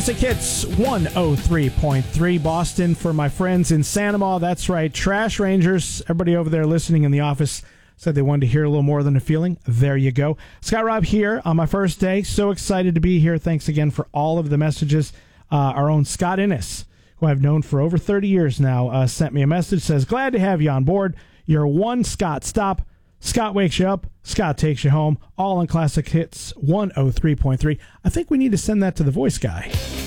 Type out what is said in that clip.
Classic Hits 103.3 Boston for my friends in Sanoma. That's right, Trash Rangers. Everybody over there listening in the office said they wanted to hear a little more than a feeling. There you go. Scott Robb here on my first day. So excited to be here. Thanks again for all of the messages. Our own Scott Innes, who I've known for over 30 years now, sent me a message. Says, glad to have you on board. You're one Scott stop. Scott wakes you up. Scott takes you home. All on Classic Hits 103.3. I think we need to send that to the voice guy.